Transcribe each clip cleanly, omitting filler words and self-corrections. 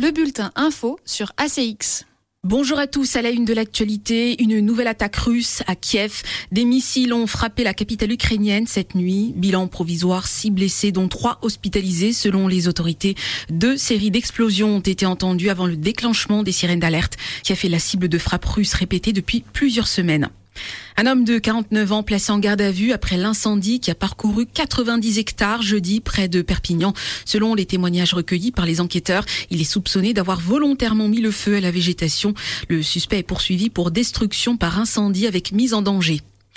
Le bulletin info sur ACX. Bonjour à tous, à la une de l'actualité, une nouvelle attaque russe à Kiev. Des missiles ont frappé la capitale ukrainienne cette nuit. Bilan provisoire, 6 blessés dont 3 hospitalisés selon les autorités. 2 séries d'explosions ont été entendues avant le déclenchement des sirènes d'alerte qui a fait la cible de frappes russes répétées depuis plusieurs semaines. Un homme de 49 ans placé en garde à vue après l'incendie qui a parcouru 90 hectares jeudi près de Perpignan. Selon les témoignages recueillis par les enquêteurs, il est soupçonné d'avoir volontairement mis le feu à la végétation. Le suspect est poursuivi pour destruction par incendie avec mise en danger.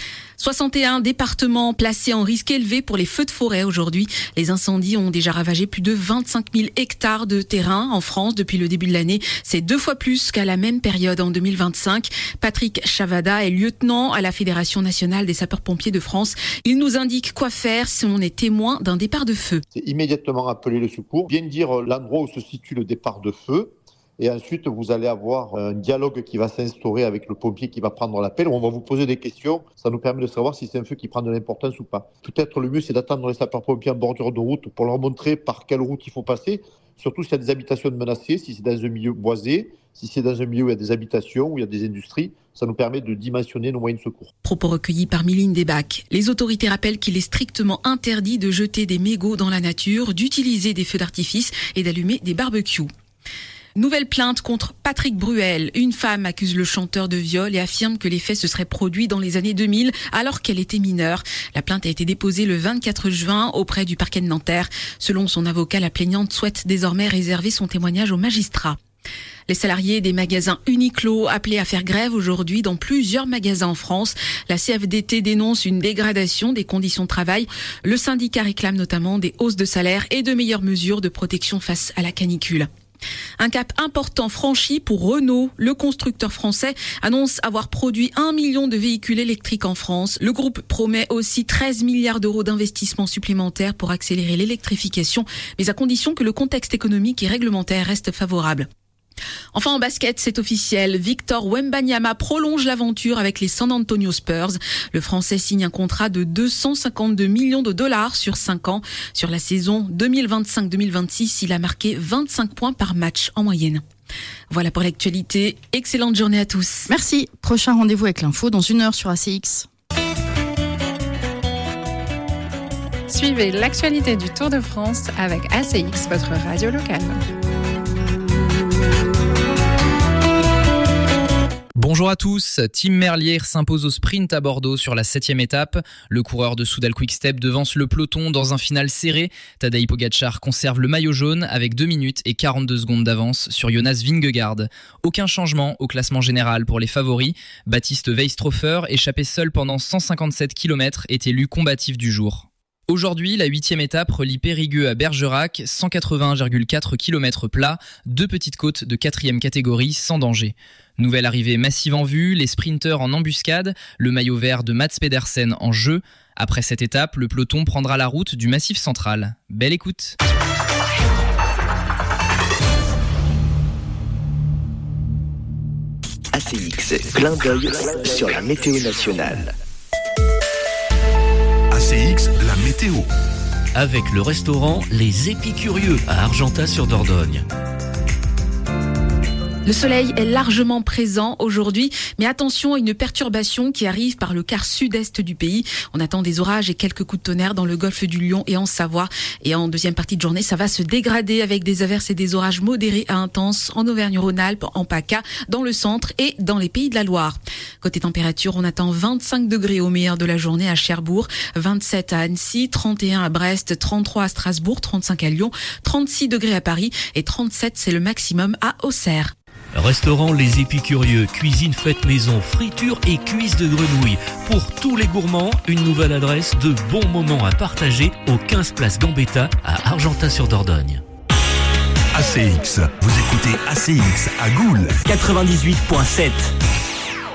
61 départements placés en risque élevé pour les feux de forêt aujourd'hui. Les incendies ont déjà ravagé plus de 25 000 hectares de terrain en France depuis le début de l'année. C'est 2 fois plus qu'à la même période en 2025. Patrick Chavada est lieutenant à la Fédération nationale des sapeurs-pompiers de France. Il nous indique quoi faire si on est témoin d'un départ de feu. C'est immédiatement appeler le secours, bien dire l'endroit où se situe le départ de feu. Et ensuite, vous allez avoir un dialogue qui va s'instaurer avec le pompier qui va prendre l'appel. On va vous poser des questions. Ça nous permet de savoir si c'est un feu qui prend de l'importance ou pas. Peut-être le mieux, c'est d'attendre les sapeurs-pompiers en bordure de route pour leur montrer par quelle route il faut passer. Surtout s'il y a des habitations menacées, si c'est dans un milieu boisé, si c'est dans un milieu où il y a des habitations, où il y a des industries. Ça nous permet de dimensionner nos moyens de secours. Propos recueillis par Miline Desbacs. Les autorités rappellent qu'il est strictement interdit de jeter des mégots dans la nature, d'utiliser des feux d'artifice et d'allumer des barbecues. Nouvelle plainte contre Patrick Bruel. Une femme accuse le chanteur de viol et affirme que les faits se seraient produits dans les années 2000 alors qu'elle était mineure. La plainte a été déposée le 24 juin auprès du parquet de Nanterre. Selon son avocat, la plaignante souhaite désormais réserver son témoignage aux magistrats. Les salariés des magasins Uniqlo appelés à faire grève aujourd'hui dans plusieurs magasins en France. La CFDT dénonce une dégradation des conditions de travail. Le syndicat réclame notamment des hausses de salaire et de meilleures mesures de protection face à la canicule. Un cap important franchi pour Renault. Le constructeur français annonce avoir produit 1 million de véhicules électriques en France. Le groupe promet aussi 13 milliards d'euros d'investissements supplémentaires pour accélérer l'électrification, mais à condition que le contexte économique et réglementaire reste favorable. Enfin en basket, c'est officiel. Victor Wembanyama prolonge l'aventure avec les San Antonio Spurs. Le Français signe un contrat de 252 millions de dollars sur 5 ans. Sur la saison 2025-2026, il a marqué 25 points par match en moyenne. Voilà pour l'actualité. Excellente journée à tous. Merci. Prochain rendez-vous avec l'info dans 1 heure sur ACX. Suivez l'actualité du Tour de France avec ACX, votre radio locale. Bonjour à tous, Tim Merlier s'impose au sprint à Bordeaux sur la 7e étape. Le coureur de Soudal Quick-Step devance le peloton dans un final serré. Tadej Pogačar conserve le maillot jaune avec 2 minutes et 42 secondes d'avance sur Jonas Vingegaard. Aucun changement au classement général pour les favoris. Baptiste Weistrofer, échappé seul pendant 157 km, est élu combatif du jour. Aujourd'hui, la 8e étape relie Périgueux à Bergerac, 181,4 km plat, 2 petites côtes de 4e catégorie sans danger. Nouvelle arrivée massive en vue, les sprinteurs en embuscade, le maillot vert de Mats Pedersen en jeu. Après cette étape, le peloton prendra la route du Massif central. Belle écoute. ACX, clin d'œil sur la météo nationale. ACX, la météo. Avec le restaurant Les Épicurieux à Argentat-sur-Dordogne. Le soleil est largement présent aujourd'hui, mais attention à une perturbation qui arrive par le quart sud-est du pays. On attend des orages et quelques coups de tonnerre dans le golfe du Lion et en Savoie. Et en deuxième partie de journée, ça va se dégrader avec des averses et des orages modérés à intenses en Auvergne-Rhône-Alpes, en PACA, dans le centre et dans les Pays de la Loire. Côté température, on attend 25 degrés au meilleur de la journée à Cherbourg, 27 à Annecy, 31 à Brest, 33 à Strasbourg, 35 à Lyon, 36 degrés à Paris et 37 c'est le maximum à Auxerre. Restaurant Les Épicurieux, cuisine faite maison, friture et cuisse de grenouille. Pour tous les gourmands, une nouvelle adresse de bons moments à partager au 15 place Gambetta à Argentat-sur-Dordogne. ACX, vous écoutez ACX à Goul 98.7.